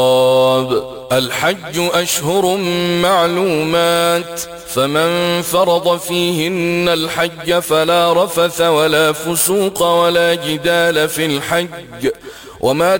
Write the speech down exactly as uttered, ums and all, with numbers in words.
الحج أشهر معلومات، فمن فرض فيهن الحج فلا رفث ولا فسوق ولا جدال في الحج، وما